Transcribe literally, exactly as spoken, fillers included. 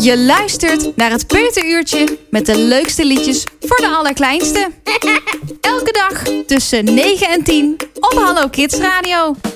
Je luistert naar het Peuteruurtje met de leukste liedjes voor de allerkleinste. Elke dag tussen negen en tien op Hallo Kids Radio.